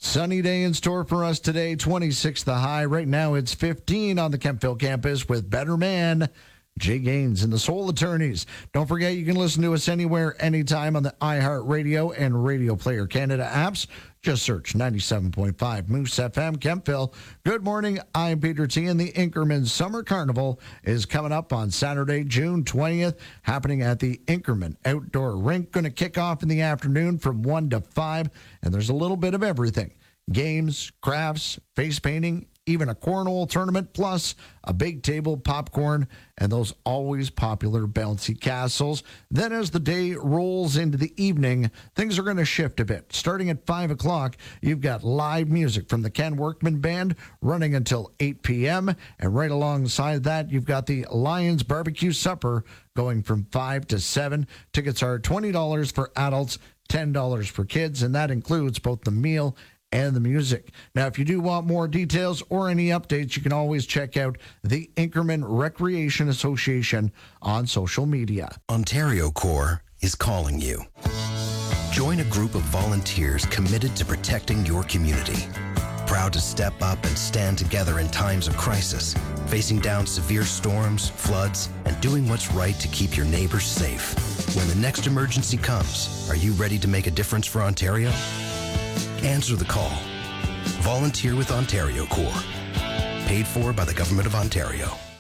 Sunny day in store for us today, 26 the high. Right now it's 15 on the Kempville campus with Better Man, Jay Gaines and the Soul Attorneys. Don't forget you can listen to us anywhere, anytime on the iHeartRadio and Radio Player Canada apps. Just search 97.5 Moose FM Kempville. Good morning, I'm Peter T. And the Inkerman Summer Carnival is coming up on Saturday, June 20th, happening at the Inkerman Outdoor Rink. Going to kick off in the afternoon from 1 to 5, and there's a little bit of everything. Games, crafts, face painting, even a cornhole tournament, plus a big table, popcorn, and those always popular bouncy castles. Then as the day rolls into the evening, things are going to shift a bit. Starting at 5 o'clock, you've got live music from the Ken Workman Band running until 8 p.m. And right alongside that, you've got the Lions Barbecue Supper going from 5 to 7. Tickets are $20 for adults, $10 for kids, and that includes both the meal and the music. Now, if you do want more details or any updates, you can always check out the Inkerman Recreation Association on social media. Ontario Corps is calling you. Join a group of volunteers committed to protecting your community. Proud to step up and stand together in times of crisis, facing down severe storms, floods, and doing what's right to keep your neighbors safe. When the next emergency comes, are you ready to make a difference for Ontario? Answer the call. Volunteer with Ontario Corps. Paid for by the Government of Ontario.